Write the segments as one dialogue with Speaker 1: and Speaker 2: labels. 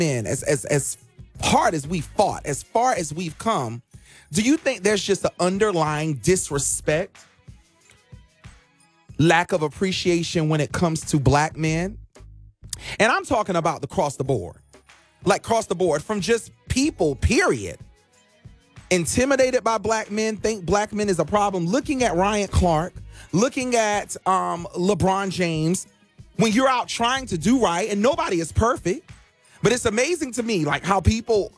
Speaker 1: men, as hard as we've fought, as far as we've come, do you think there's just an underlying disrespect, lack of appreciation when it comes to black men? And I'm talking about across the board, like across the board, from just people, period. Intimidated by black men, think black men is a problem. Looking at Ryan Clark, looking at LeBron James, when you're out trying to do right, and nobody is perfect, but it's amazing to me, like how people...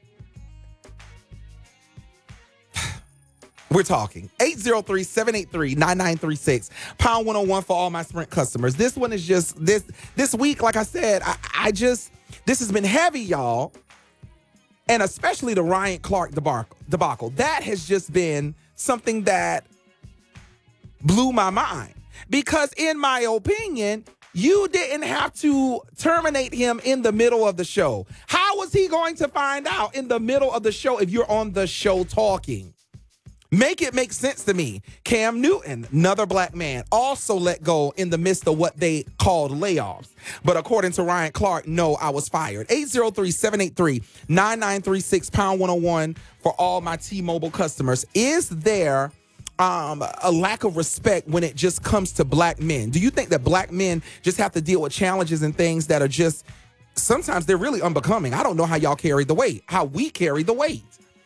Speaker 1: We're talking 803-783-9936, pound 101 for all my Sprint customers. This one is just this week, like I said, this has been heavy, y'all. And especially the Ryan Clark debacle. That has just been something that blew my mind. Because in my opinion, you didn't have to terminate him in the middle of the show. How was he going to find out in the middle of the show if you're on the show talking? Make it make sense to me. Cam Newton, another black man, also let go in the midst of what they called layoffs. But according to Ryan Clark, no, I was fired. 803-783-9936, pound 101 for all my T-Mobile customers. Is there a lack of respect when it just comes to black men? Do you think that black men just have to deal with challenges and things that are just, sometimes they're really unbecoming? I don't know how y'all carry the weight, how we carry the weight.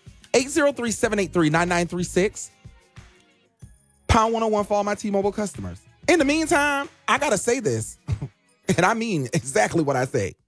Speaker 1: 803-783-9936, pound 101 for all my T-Mobile customers. In the meantime, I got to say this, and I mean exactly what I say.